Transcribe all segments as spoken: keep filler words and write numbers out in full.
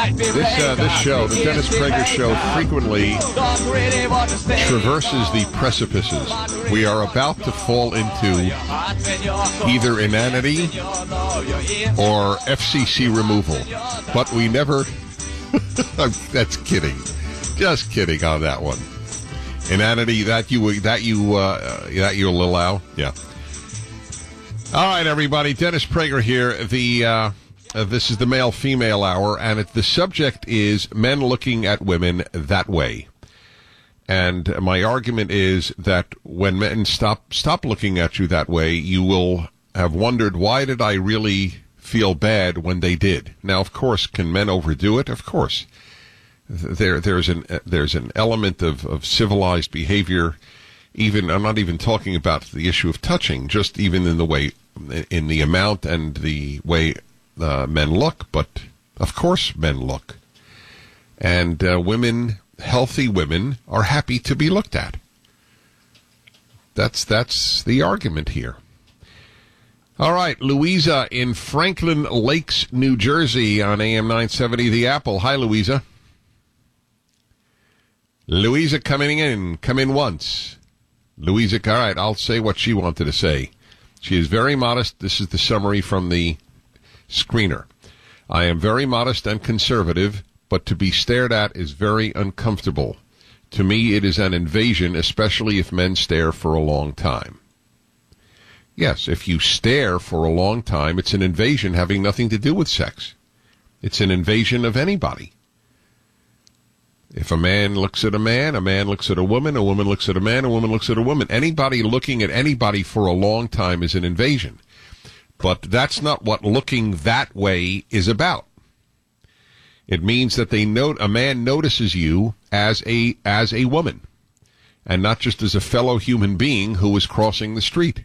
This uh, this show, the Dennis Prager Show, frequently traverses the precipices. We are about to fall into either inanity or F C C removal, but we never. That's kidding, just kidding on that one. Inanity, that you that you uh, that you'll allow, yeah. All right, everybody. Dennis Prager here. The uh, uh, this is the male-female hour, and it, the subject is men looking at women that way. And my argument is that when men stop stop looking at you that way, you will have wondered, why did I really feel bad when they did? Now, of course, can men overdo it? Of course. There, there's an there's an element of, of civilized behavior. Even I'm not even talking about the issue of touching, just even in the way, in the amount and the way uh, men look. But of course, men look, and uh, women, healthy women, are happy to be looked at. That's that's the argument here. All right, Louisa in Franklin Lakes, New Jersey, on A M nine seventy The Apple. Hi, Louisa. Louisa coming in. Come in once. Louisa, all right, I'll say what she wanted to say. She is very modest. This is the summary from the screener. I am very modest and conservative, but to be stared at is very uncomfortable. To me, it is an invasion, especially if men stare for a long time. Yes, if you stare for a long time, it's an invasion having nothing to do with sex. It's an invasion of anybody. If a man looks at a man, a man looks at a woman, a woman looks at a man, a woman looks at a woman. Anybody looking at anybody for a long time is an invasion. But that's not what looking that way is about. It means that they note a man notices you as a as a woman, and not just as a fellow human being who is crossing the street.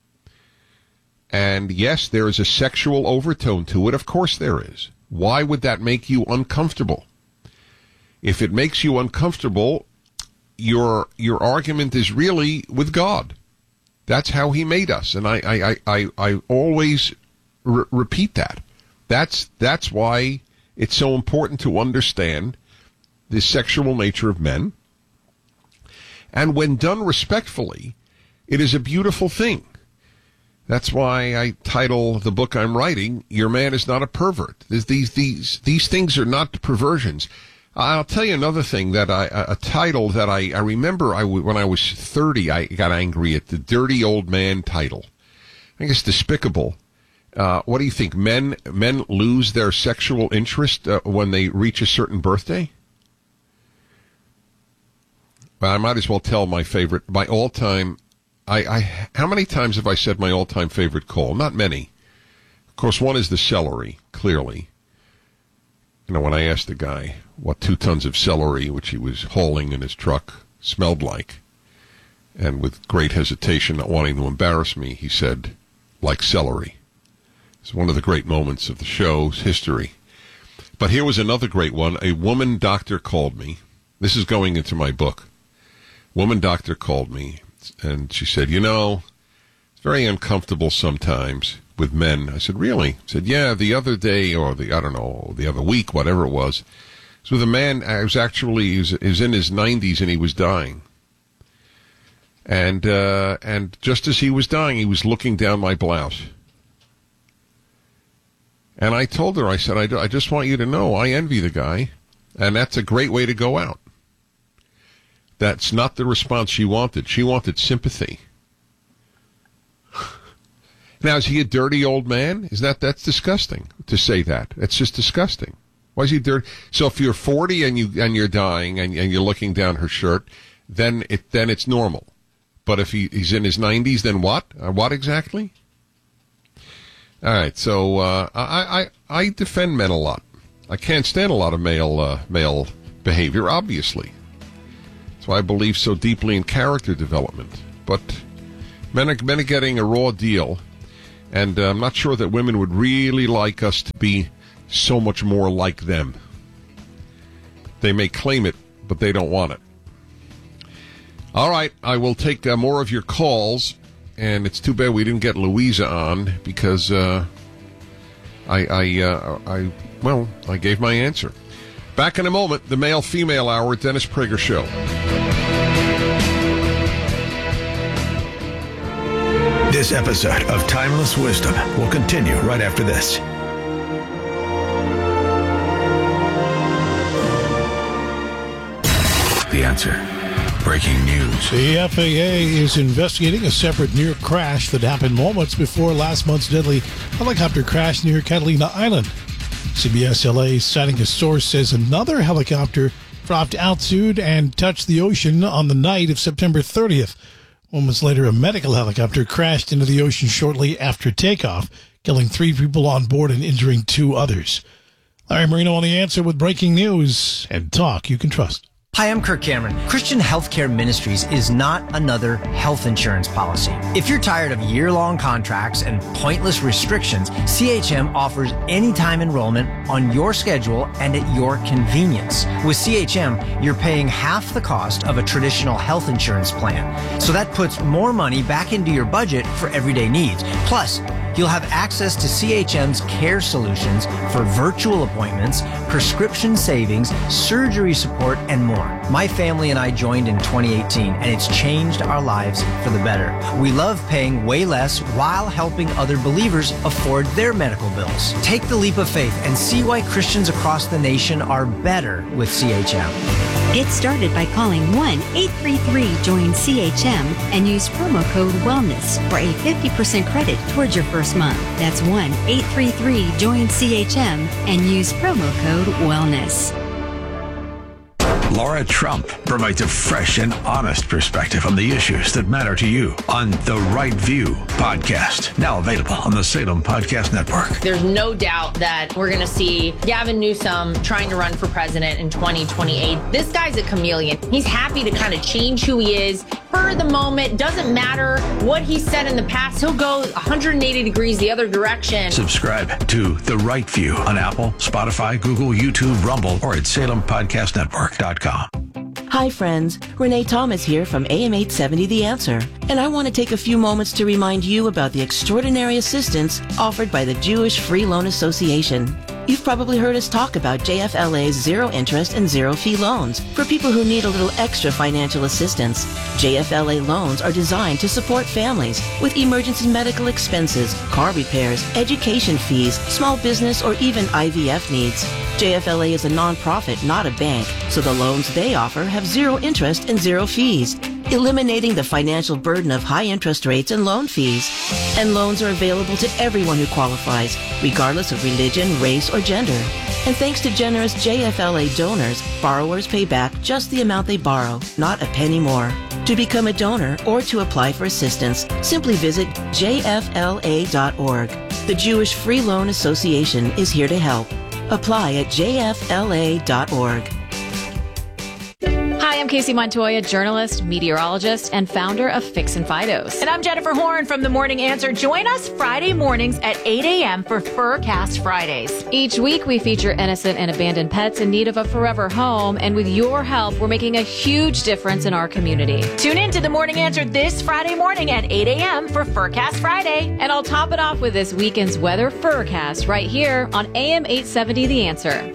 And yes, there is a sexual overtone to it. Of course there is. Why would that make you uncomfortable? If it makes you uncomfortable, your your argument is really with God. That's how He made us, and I I I, I always re- repeat that. That's that's why it's so important to understand the sexual nature of men. And when done respectfully, it is a beautiful thing. That's why I title the book I'm writing, "Your Man is Not a Pervert." These these these, these things are not perversions. I'll tell you another thing that I, a title that I, I remember I, when I was thirty, I got angry at the dirty old man title. I think it's despicable. Uh, what do you think? Men, men lose their sexual interest uh, when they reach a certain birthday? Well, I might as well tell my favorite, my all-time, I, I, how many times have I said my all-time favorite call? Not many. Of course, one is the celery, clearly. You know, when I asked the guy what two tons of celery, which he was hauling in his truck, smelled like, and with great hesitation, not wanting to embarrass me, he said, like celery. It's one of the great moments of the show's history. But here was another great one. A woman doctor called me. This is going into my book. Woman doctor called me, and she said, you know, it's very uncomfortable sometimes with men. I said, really? She said, yeah, the other day, or the, I don't know, the other week, whatever it was, it was with a man. I was actually, he was, he was in his nineties and he was dying. And, uh, and just as he was dying, he was looking down my blouse. And I told her, I said, I, do, I just want you to know, I envy the guy, and that's a great way to go out. That's not the response she wanted. She wanted sympathy. Now, is he a dirty old man? Is that that's disgusting to say that? It's just disgusting. Why is he dirty? So if you're forty and you and you're dying and, and you're looking down her shirt, then it then it's normal. But if he, he's in his nineties, then what? Uh, what exactly? All right. So uh, I, I I defend men a lot. I can't stand a lot of male uh, male behavior. Obviously, that's why I believe so deeply in character development. But men are, men are getting a raw deal. And uh, I'm not sure that women would really like us to be so much more like them. They may claim it, but they don't want it. All right, I will take uh, more of your calls, and it's too bad we didn't get Louisa on, because uh, I, I, uh, I, well, I gave my answer. Back in a moment, the male-female hour, Dennis Prager Show. This episode of Timeless Wisdom will continue right after this. The Answer. Breaking news. The F A A is investigating a separate near crash that happened moments before last month's deadly helicopter crash near Catalina Island. C B S L A, citing a source, says another helicopter dropped altitude and touched the ocean on the night of September thirtieth. Moments later, a medical helicopter crashed into the ocean shortly after takeoff, killing three people on board and injuring two others. Larry Marino on The Answer with breaking news and talk you can trust. Hi, I'm Kirk Cameron. Christian Healthcare Ministries is not another health insurance policy. If you're tired of year-long contracts and pointless restrictions, C H M offers anytime enrollment on your schedule and at your convenience. With C H M, you're paying half the cost of a traditional health insurance plan. So that puts more money back into your budget for everyday needs. Plus, you'll have access to C H M's care solutions for virtual appointments, prescription savings, surgery support, and more. My family and I joined in twenty eighteen, and it's changed our lives for the better. We love paying way less while helping other believers afford their medical bills. Take the leap of faith and see why Christians across the nation are better with C H M. Get started by calling one eight three three join C H M and use promo code WELLNESS for a fifty percent credit towards your first month. That's one eight three three join C H M and use promo code WELLNESS. Laura Trump provides a fresh and honest perspective on the issues that matter to you on The Right View podcast, now available on the Salem Podcast Network. There's no doubt that we're going to see Gavin Newsom trying to run for president in twenty twenty-eight. This guy's a chameleon. He's happy to kind of change who he is for the moment. Doesn't matter what he said in the past. He'll go one hundred eighty degrees the other direction. Subscribe to The Right View on Apple, Spotify, Google, YouTube, Rumble, or at salem podcast network dot com. Hi friends, Renee Thomas here from A M eight seventy The Answer, and I want to take a few moments to remind you about the extraordinary assistance offered by the Jewish Free Loan Association. You've probably heard us talk about J F L A's zero interest and zero fee loans for people who need a little extra financial assistance. J F L A loans are designed to support families with emergency medical expenses, car repairs, education fees, small business, or even I V F needs. J F L A is a nonprofit, not a bank, so the loans they offer have zero interest and zero fees, eliminating the financial burden of high interest rates and loan fees. And loans are available to everyone who qualifies, regardless of religion, race, or gender. And thanks to generous J F L A donors, borrowers pay back just the amount they borrow, not a penny more. To become a donor or to apply for assistance, simply visit j f l a dot org. The Jewish Free Loan Association is here to help. Apply at j f l a dot org. Hi, I'm Casey Montoya, journalist, meteorologist, and founder of Fix and Fidos. And I'm Jennifer Horn from The Morning Answer. Join us Friday mornings at eight a.m. for Furcast Fridays. Each week, we feature innocent and abandoned pets in need of a forever home. And with your help, we're making a huge difference in our community. Tune in to The Morning Answer this Friday morning at eight a.m. for Furcast Friday. And I'll top it off with this weekend's weather Furcast right here on A M eight seventy The Answer.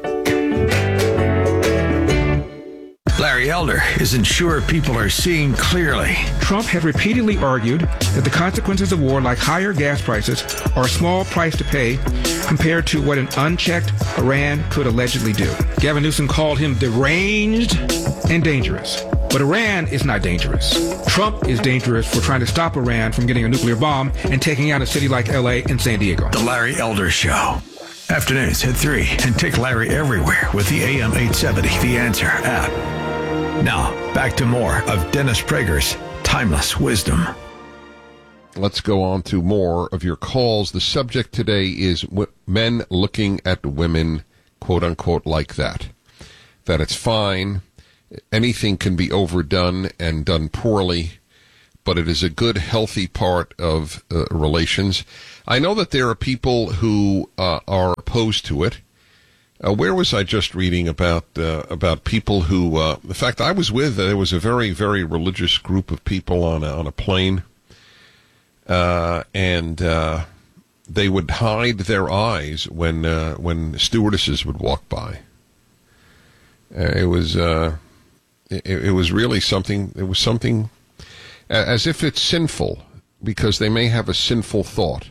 Larry Elder isn't sure people are seeing clearly. Trump had repeatedly argued that the consequences of war, like higher gas prices, are a small price to pay compared to what an unchecked Iran could allegedly do. Gavin Newsom called him deranged and dangerous. But Iran is not dangerous. Trump is dangerous for trying to stop Iran from getting a nuclear bomb and taking out a city like L A and San Diego. The Larry Elder Show. Afternoons at three, and take Larry everywhere with the A M eight seventy The Answer app. Now, back to more of Dennis Prager's Timeless Wisdom. Let's go on to more of your calls. The subject today is w- men looking at women, quote unquote, like that. That it's fine. Anything can be overdone and done poorly, but it is a good, healthy part of uh, relations. I know that there are people who uh, are opposed to it. Uh, where was I just reading about uh, about people who, uh, in fact, I was with, uh, there was a very, very religious group of people on a, on a plane, uh, and uh, they would hide their eyes when uh, when stewardesses would walk by. Uh, it was uh, it, it was really something. It was something as if it's sinful because they may have a sinful thought.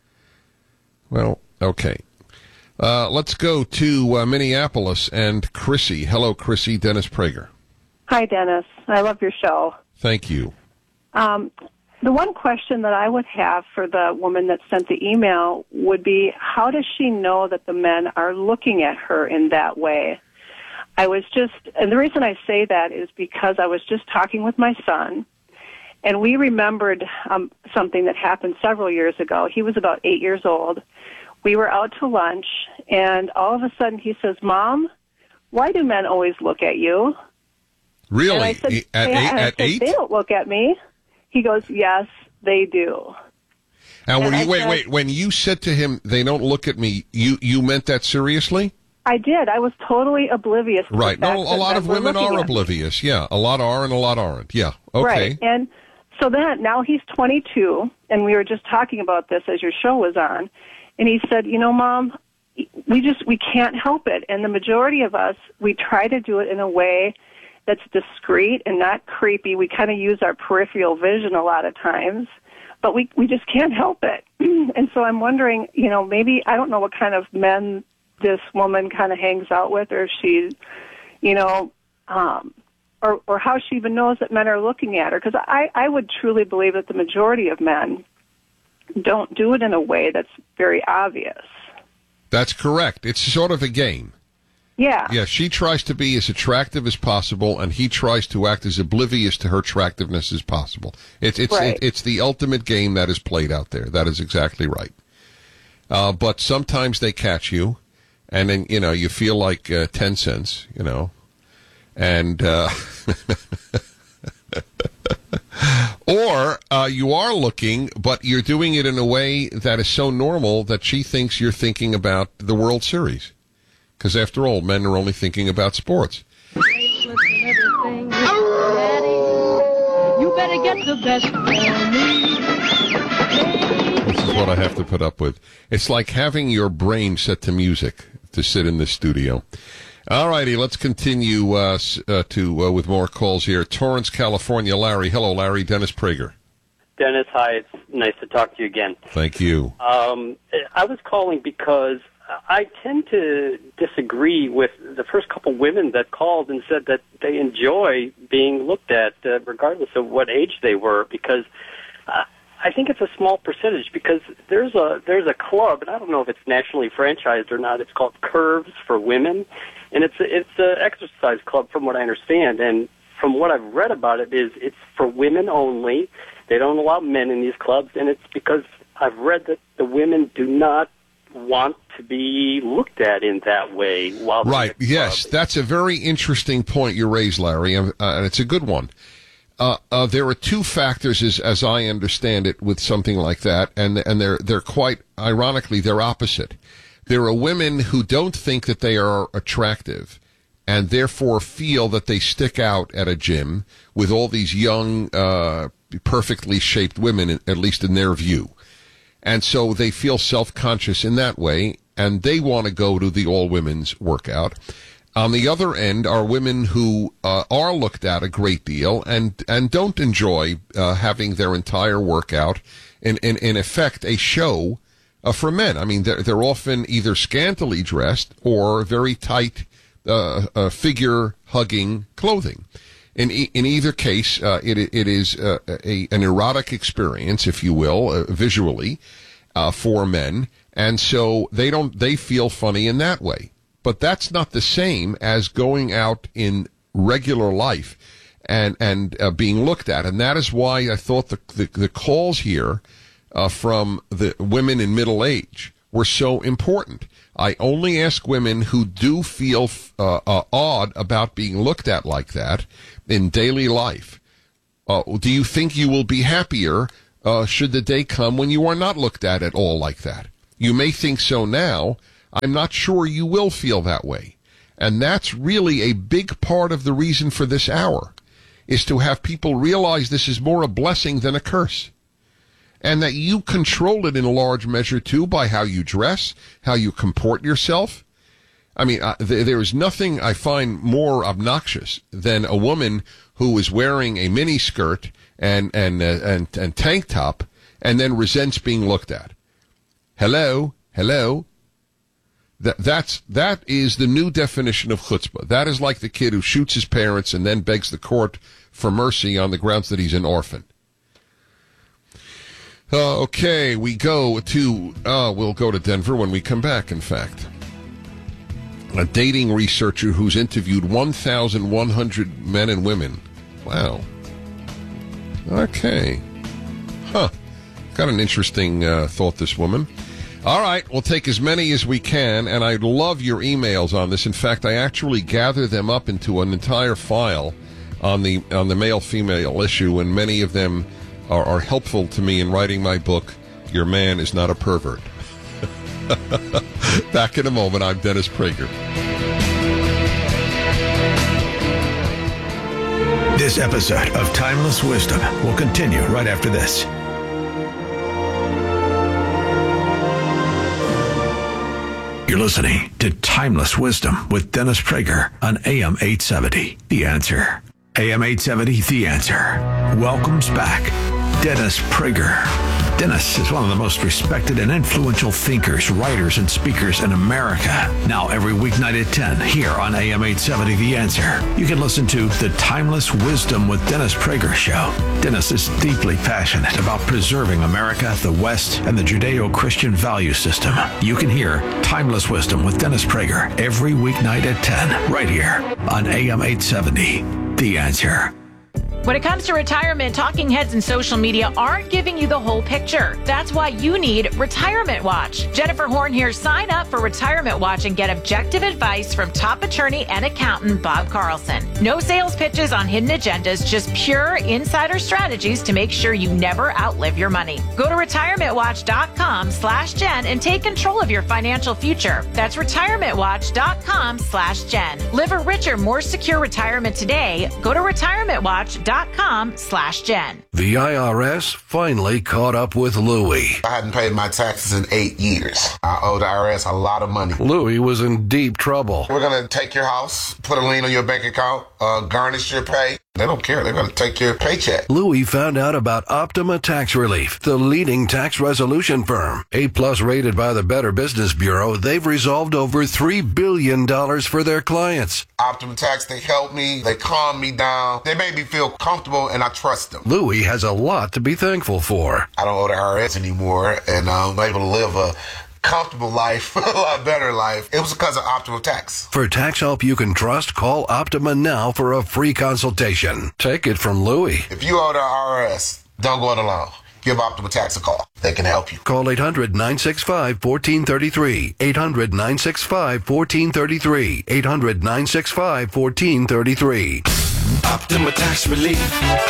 Well, okay. Uh, let's go to uh, Minneapolis and Chrissy. Hello, Chrissy. Dennis Prager. Hi, Dennis. I love your show. Thank you. Um, the one question that I would have for the woman that sent the email would be, how does she know that the men are looking at her in that way? I was just, and the reason I say that is because I was just talking with my son, and we remembered um, something that happened several years ago. He was about eight years old. We were out to lunch, and all of a sudden he says, Mom, why do men always look at you? Really? And I said, at yeah, eight? and I At said, eight? They don't look at me. He goes, yes, they do. And when And you I wait, said- wait, when you said to him, "They don't look at me," you you meant that seriously? I did. I was totally oblivious to Right. the fact No, a that lot men of were women looking are at me. oblivious. Yeah, a lot are and a lot aren't. Yeah. Okay. Right. And so then, now he's twenty-two, and we were just talking about this as your show was on, and he said, you know, Mom, we just, we can't help it. And the majority of us, we try to do it in a way that's discreet and not creepy. We kind of use our peripheral vision a lot of times, but we, we just can't help it. And so I'm wondering, you know, maybe, I don't know what kind of men this woman kind of hangs out with, or if she, you know, um, or, or how she even knows that men are looking at her. Because I, I would truly believe that the majority of men don't do it in a way that's very obvious. That's correct. It's sort of a game. Yeah. Yeah, she tries to be as attractive as possible, and he tries to act as oblivious to her attractiveness as possible. It's it's Right. it, it's the ultimate game that is played out there. That is exactly right. Uh, but sometimes they catch you, and then you know you feel like uh, ten cents, you know, and uh, or uh, you are looking, but you're doing it in a way that is so normal that she thinks you're thinking about the World Series. Because after all, men are only thinking about sports. You better get the best for me. This is what I have to put up with. It's like having your brain set to music to sit in this studio. All righty, let's continue uh, uh, to uh, with more calls here. Torrance, California. Larry. Hello, Larry. Dennis Prager. Dennis, hi. It's nice to talk to you again. Thank you. Um, I was calling because I tend to disagree with the first couple women that called and said that they enjoy being looked at, uh, regardless of what age they were, because uh, I think it's a small percentage. Because there's a there's a club, and I don't know if it's nationally franchised or not. It's called Curves for Women, and it's a, it's an exercise club, from what I understand. And from what I've read about it, is it's for women only. They don't allow men in these clubs, and it's because I've read that the women do not want to be looked at in that way. While Right, yes, that's a very interesting point you raised, Larry, uh, and it's a good one. Uh, uh, there are two factors, as, as I understand it, with something like that, and and they're they're quite ironically they're opposite. There are women who don't think that they are attractive, and therefore feel that they stick out at a gym with all these young, uh, perfectly shaped women, at least in their view. And so they feel self-conscious in that way, and they want to go to the all-women's workout. On the other end are women who uh, are looked at a great deal and and don't enjoy uh, having their entire workout, in, in, in effect, a show uh, for men. I mean, they're, they're often either scantily dressed or very tight uh, uh, figure-hugging clothing. In e- in either case, uh, it it is uh, a an erotic experience, if you will, uh, visually, uh, for men, and so they don't they feel funny in that way. But that's not the same as going out in regular life and and uh, being looked at, and that is why I thought the the, the calls here uh, from the women in middle age were so important. I only ask women who do feel uh, uh, odd about being looked at like that in daily life. Uh, do you think you will be happier uh, should the day come when you are not looked at at all like that? You may think so now. I'm not sure you will feel that way. And that's really a big part of the reason for this hour, is to have people realize this is more a blessing than a curse. and that you control it in a large measure, too, by how you dress, how you comport yourself. I mean, uh, th- there is nothing I find more obnoxious than a woman who is wearing a mini skirt and and, uh, and and tank top and then resents being looked at. Hello, hello. That that's that is the new definition of chutzpah. That is like the kid who shoots his parents and then begs the court for mercy on the grounds that he's an orphan. Uh, okay, we go to uh, we'll go to Denver when we come back. In fact, a dating researcher who's interviewed one thousand one hundred men and women. Wow. Okay. Huh. Got an interesting uh, thought, this woman. All right, we'll take as many as we can, and I love your emails on this. In fact, I actually gather them up into an entire file on the on the male-female issue, and many of them are, are helpful to me in writing my book, Your Man is Not a Pervert. Back in a moment. I'm Dennis Prager. This episode of Timeless Wisdom will continue right after this. You're listening to Timeless Wisdom with Dennis Prager on A M eight seventy, The Answer. A M eight seventy, The Answer welcomes back Dennis Prager. Dennis is one of the most respected and influential thinkers, writers, and speakers in America. Now every weeknight at ten here on A M eight seventy, The Answer. You can listen to the Timeless Wisdom with Dennis Prager show. Dennis is deeply passionate about preserving America, the West, and the Judeo-Christian value system. You can hear Timeless Wisdom with Dennis Prager every weeknight at ten right here on A M eight seventy, The Answer. When it comes to retirement, talking heads and social media aren't giving you the whole picture. That's why you need Retirement Watch. Jennifer Horn here. Sign up for Retirement Watch and get objective advice from top attorney and accountant Bob Carlson. No sales pitches on hidden agendas, just pure insider strategies to make sure you never outlive your money. Go to retirementwatch.com slash Jen and take control of your financial future. That's retirementwatch.com slash Jen. Live a richer, more secure retirement today. Go to retirementwatch.com slash Jen. The I R S finally caught up with Louie. I hadn't paid my taxes in eight years. I owe the I R S a lot of money. Louie was in deep trouble. We're going to take your house, put a lien on your bank account, uh, garnish your pay. They don't care. They're going to take your paycheck. Louie found out about Optima Tax Relief, the leading tax resolution firm. A-plus rated by the Better Business Bureau, they've resolved over three billion dollars for their clients. Optima Tax, they help me. They calm me down. They make me feel comfortable, and I trust them. Louie has a lot to be thankful for. I don't owe the I R S anymore, and I'm able to live a comfortable life, a lot better life. It was because of Optima Tax. For tax help you can trust, call Optima now for a free consultation. Take it from Louie. If you owe the I R S, don't go it alone. Give Optima Tax a call. They can help you. Call eight hundred, nine six five, one four three three. eight hundred, nine six five, one four three three. eight hundred, nine six five, one four three three. Optima Tax Relief.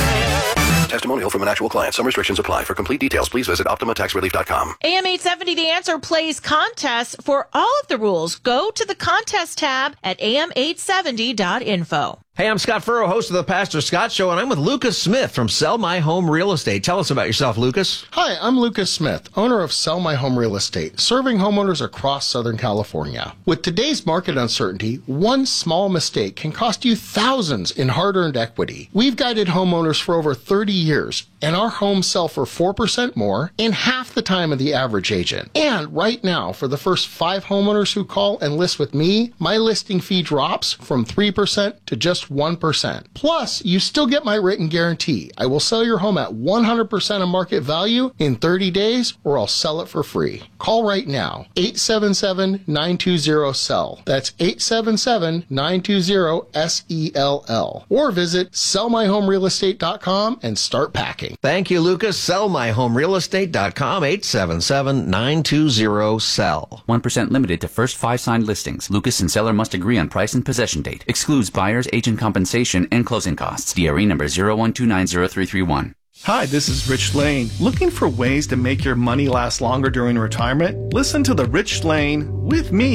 Testimonial from an actual client. Some restrictions apply. For complete details, please visit optima tax relief dot com. A M eight seventy The Answer plays contests for all of the rules. Go to the contest tab at A M eight seventy dot info. Hey, I'm Scott Furrow, host of the Pastor Scott Show, and I'm with Lucas Smith from Sell My Home Real Estate. Tell us about yourself, Lucas. Hi, I'm Lucas Smith, owner of Sell My Home Real Estate, serving homeowners across Southern California. With today's market uncertainty, one small mistake can cost you thousands in hard-earned equity. We've guided homeowners for over thirty years, and our homes sell for four percent more in half the time of the average agent. And right now, for the first five homeowners who call and list with me, my listing fee drops from three percent to just one percent. Plus, you still get my written guarantee. I will sell your home at one hundred percent of market value in thirty days, or I'll sell it for free. Call right now, eight seven seven, nine two zero, S E L L. That's eight seven seven, nine two zero, S E L L. Or visit sell my home real estate dot com and start packing. Thank you, Lucas. sell my home real estate dot com, eight seven seven, nine two zero, S E L. one percent limited to first five signed listings. Lucas and seller must agree on price and possession date. Excludes buyer's agent compensation and closing costs. D R E number zero one two nine zero three three one. Hi, this is Rich Lane. Looking for ways to make your money last longer during retirement? Listen to the Rich Lane with me,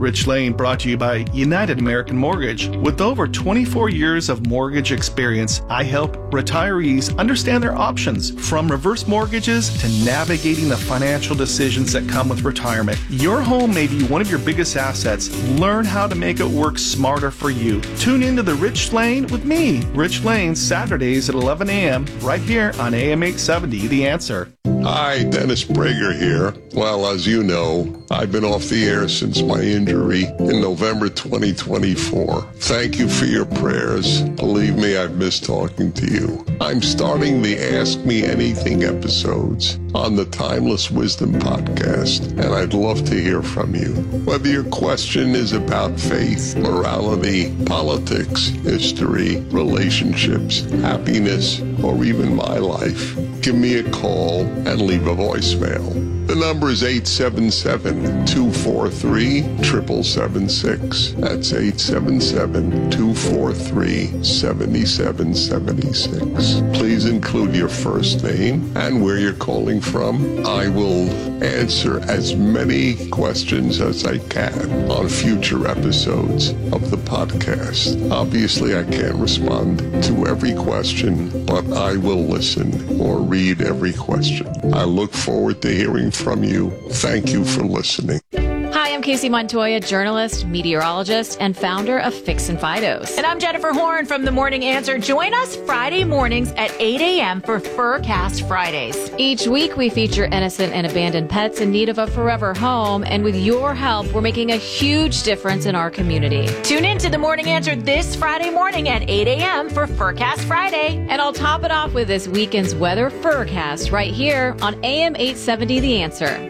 Rich Lane, brought to you by United American Mortgage. With over twenty-four years of mortgage experience, I help retirees understand their options, from reverse mortgages to navigating the financial decisions that come with retirement. Your home may be one of your biggest assets. Learn how to make it work smarter for you. Tune into the Rich Lane with me, Rich Lane, Saturdays at eleven a.m. right here on A M eight seventy, The Answer. Hi, Dennis Prager here. Well, as you know, I've been off the air since my injury in November twenty twenty-four. Thank you for your prayers. Believe me, I've missed talking to you. I'm starting the Ask Me Anything episodes on the Timeless Wisdom podcast, and I'd love to hear from you. Whether your question is about faith, morality, politics, history, relationships, happiness, or even my life, give me a call and leave a voicemail. The number is eight seven seven, two four three, seven seven seven six. That's eight seven seven, two four three, seven seven seven six. Please include your first name and where you're calling from. I will answer as many questions as I can on future episodes of the podcast. Obviously, I can't respond to every question, but I will listen or read every question. I look forward to hearing from you. Thank you for listening. Hi, I'm Casey Montoya, journalist, meteorologist, and founder of Fix and Fidos. And I'm Jennifer Horn from The Morning Answer. Join us Friday mornings at eight a.m. for Furcast Fridays. Each week, we feature innocent and abandoned pets in need of a forever home. And with your help, we're making a huge difference in our community. Tune in to The Morning Answer this Friday morning at eight a.m. for Furcast Friday. And I'll top it off with this weekend's weather Furcast right here on A M eight seventy The Answer.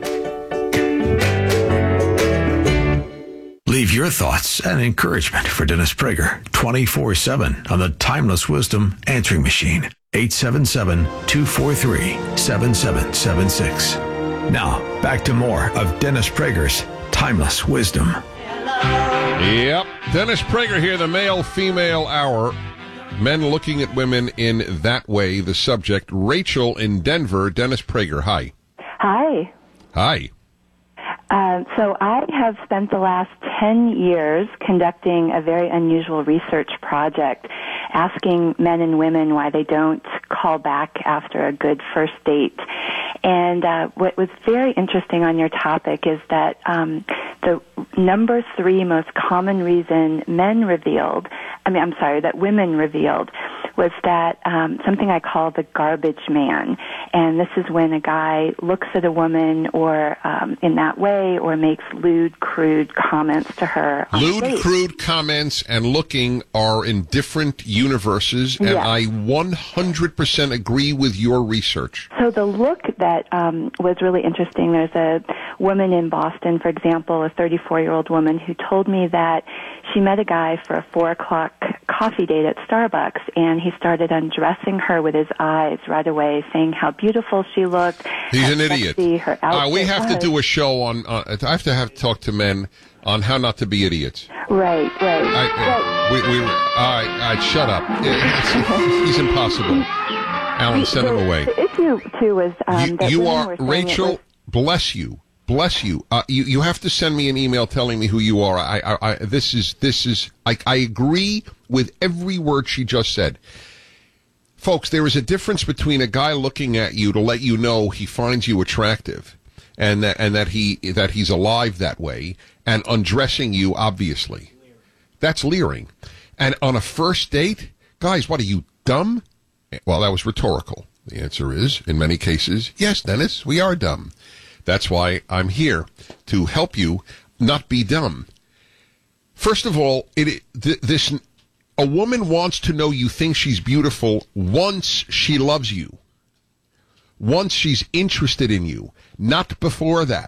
Leave your thoughts and encouragement for Dennis Prager twenty-four seven on the Timeless Wisdom answering machine, eight seven seven, two four three, seven seven seven six. Now, back to more of Dennis Prager's Timeless Wisdom. Yep. Dennis Prager here, the male-female hour. Men looking at women in that way, the subject. Rachel in Denver. Dennis Prager, hi. Hi. Hi. Uh, so I have spent the last ten years conducting a very unusual research project, asking men and women why they don't call back after a good first date. And uh, what was very interesting on your topic is that um, the number three most common reason men revealed, I mean, I'm sorry, that women revealed, was that um, something I call the garbage man. And this is when a guy looks at a woman or um, in that way or makes lewd, crude comments to her. Lewd, crude comments and looking are in different universes, and Yes. I one hundred percent agree with your research. So the look that um, was really interesting, there's a woman in Boston, for example, a thirty-four-year-old woman who told me that she met a guy for a four o'clock coffee date at Starbucks, and he started undressing her with his eyes right away, saying how beautiful she looked. He's how an idiot. sexy her Uh, outfit we have to was. do a show on, uh, I have to have talk to men on how not to be idiots. Right, right. I, uh, we, we, all right, all right, shut up. It's- he's impossible. Alan, send him the, away. The issue, too, was um, You, that you women are, were saying it Rachel, was- bless you. Bless you. Uh, you. You have to send me an email telling me who you are. I, I, I this is, this is, I, I agree with every word she just said. Folks, there is a difference between a guy looking at you to let you know he finds you attractive and that, and that he, that he's alive that way, and undressing you, obviously. That's leering. And on a first date, guys, what are you, dumb? Well, that was rhetorical. The answer is, in many cases, yes, Dennis, we are dumb. That's why I'm here, to help you not be dumb. First of all, it, th- this a woman wants to know you think she's beautiful once she loves you. Once she's interested in you, not before that.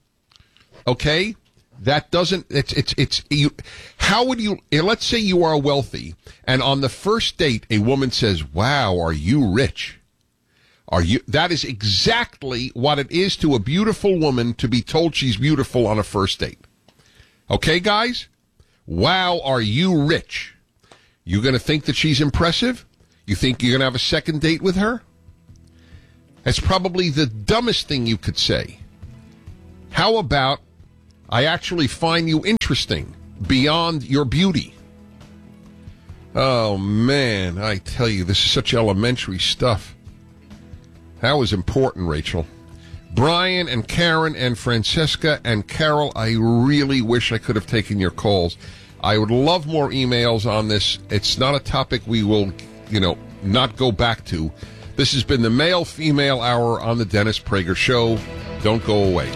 Okay? That doesn't, it's, it's, it's, you, how would you, let's say you are wealthy, and on the first date, a woman says, wow, are you rich? Are you, that is exactly what it is to a beautiful woman to be told she's beautiful on a first date. Okay, guys? Wow, are you rich? You going to think that she's impressive? You think you're going to have a second date with her? That's probably the dumbest thing you could say. How about I actually find you interesting beyond your beauty. Oh, man, I tell you, this is such elementary stuff. That was important, Rachel. Brian and Karen and Francesca and Carol, I really wish I could have taken your calls. I would love more emails on this. It's not a topic we will, you know, not go back to. This has been the Male-Female Hour on the Dennis Prager Show. Don't go away.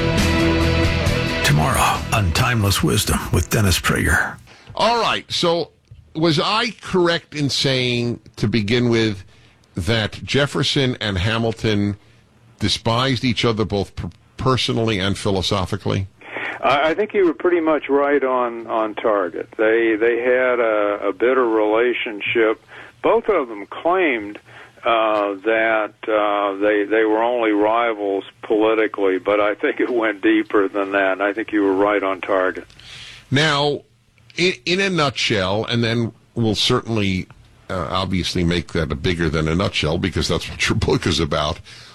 Tomorrow on Timeless Wisdom with Dennis Prager. All right, so was I correct in saying, to begin with, that Jefferson and Hamilton despised each other both per- personally and philosophically? I think you were pretty much right on, on target. They they had a, a bitter relationship. Both of them claimed uh, that uh, they they were only rivals politically, but I think it went deeper than that, and I think you were right on target. Now, in, in a nutshell, and then we'll certainly uh, obviously make that a bigger than a nutshell, because that's what your book is about.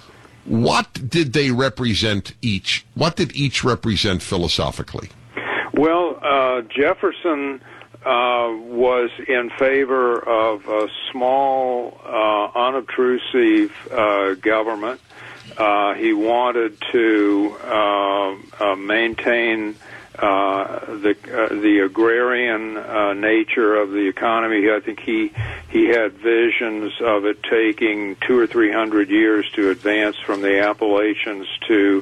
What did they represent each? What did each represent philosophically? Well, uh, Jefferson uh, was in favor of a small, uh, unobtrusive uh, government. Uh, he wanted to uh, uh, maintain uh, the uh, the agrarian uh, nature of the economy. I think he he had visions of it taking two or three hundred years to advance from the Appalachians to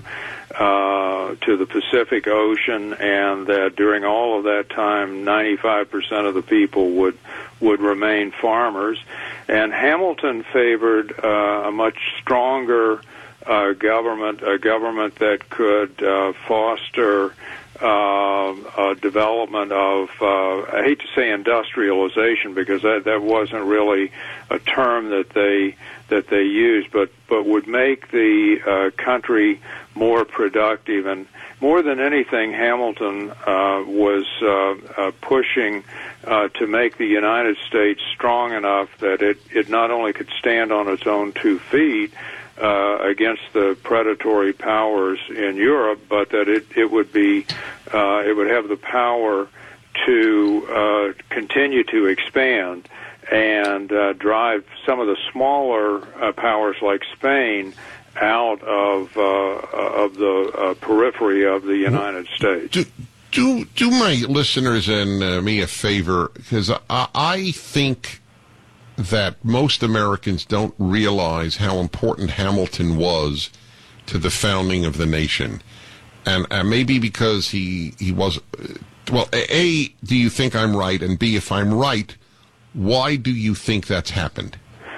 uh, to the Pacific Ocean, and that during all of that time, ninety-five percent of the people would would remain farmers. And Hamilton favored uh, a much stronger uh, government, a government that could uh, foster Uh, uh, development of, uh, I hate to say industrialization, because that, that wasn't really a term that they that they used, but, but would make the uh, country more productive. And more than anything, Hamilton uh, was uh, uh, pushing uh, to make the United States strong enough that it, it not only could stand on its own two feet, Uh, against the predatory powers in Europe, but that it, it would be uh, it would have the power to uh, continue to expand and uh, drive some of the smaller uh, powers like Spain out of uh, of the uh, periphery of the United States. Do, do, do my listeners and uh, me a favor, because I, I think that most Americans don't realize how important Hamilton was to the founding of the nation. And uh, maybe because he, he was, uh, well, A, do you think I'm right? And B, if I'm right, why do you think that's happened?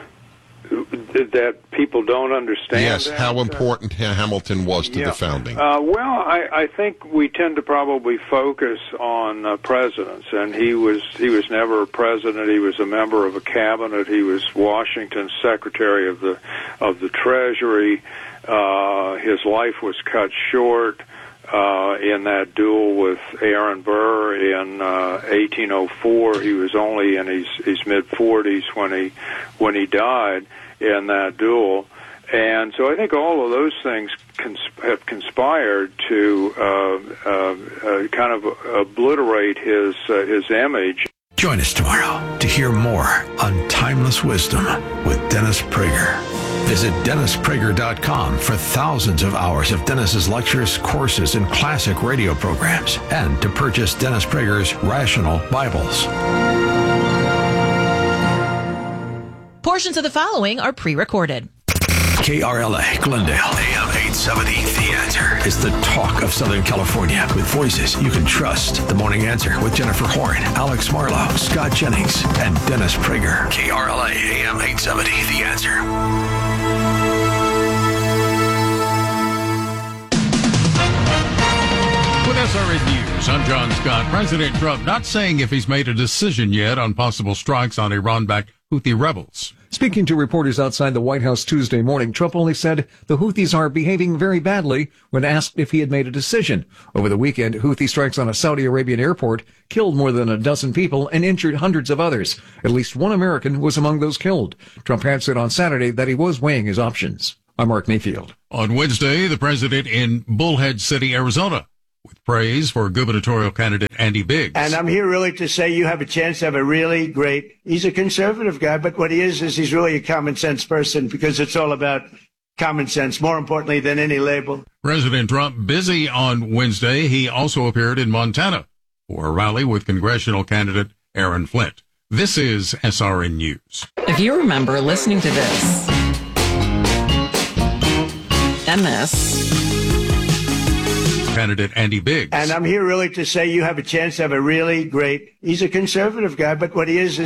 That people don't understand. Yes, that? how important Hamilton was to yeah. the founding. Uh, well, I, I think we tend to probably focus on uh, presidents, and he was he was never a president. He was a member of a cabinet. He was Washington's Secretary of the of the Treasury. Uh, his life was cut short uh, in that duel with Aaron Burr in uh, eighteen oh four. He was only in his, his mid forties when he when he died in that duel. And so I think all of those things cons- have conspired to uh, uh, uh, kind of obliterate his uh, his image. Join us tomorrow to hear more on Timeless Wisdom with Dennis Prager. Visit dennis prager dot com for thousands of hours of Dennis's lectures, courses, and classic radio programs, and to purchase Dennis Prager's Rational Bibles. Portions of the following are pre-recorded. K R L A, Glendale, A M eight seventy, The Answer is the talk of Southern California with voices you can trust. The Morning Answer with Jennifer Horn, Alex Marlowe, Scott Jennings, and Dennis Prager. K R L A, A M eight seventy, The Answer. With S R N News, I'm John Scott. President Trump not saying if he's made a decision yet on possible strikes on Iran-backed Houthi rebels. Speaking to reporters outside the White House Tuesday morning, Trump only said the Houthis are behaving very badly when asked if he had made a decision. Over the weekend, Houthi strikes on a Saudi Arabian airport killed more than a dozen people and injured hundreds of others. At least one American was among those killed. Trump had said on Saturday that he was weighing his options. I'm Mark Mayfield. On Wednesday, the president in Bullhead City, Arizona, with praise for gubernatorial candidate Andy Biggs. And I'm here really to say you have a chance to have a really great, he's a conservative guy, but what he is is he's really a common sense person because it's all about common sense, more importantly than any label. President Trump busy on Wednesday. He also appeared in Montana for a rally with congressional candidate Aaron Flint. This is S R N News. If you remember listening to this and this, candidate Andy Biggs. And I'm here really to say you have a chance to have a really great, he's a conservative guy, but what he is is